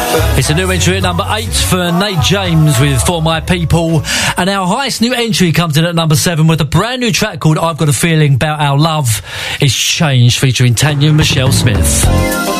It's a new entry at number 8 for Nate James with For My People. And our highest new entry comes in at number 7 with a brand new track called I've Got a Feeling About Our Love Is Changed, featuring Tanya and Michelle Smith.